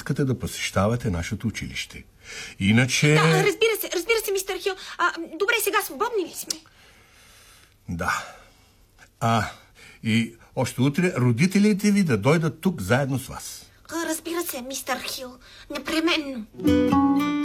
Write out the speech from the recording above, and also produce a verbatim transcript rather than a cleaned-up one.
искате да посещавате нашето училище. Иначе... Да, разбира се, разбира се, мистер Хил. А, добре, сега свободни ли сме? Да. А, и още утре родителите ви да дойдат тук заедно с вас. Разбира се, мистер Хил. Непременно.